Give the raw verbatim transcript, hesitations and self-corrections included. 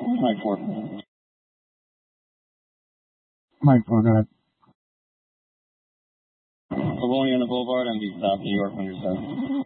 Mike four. Mike four, go ahead. Livonia on the Boulevard, M D South, New York, one hundred seven.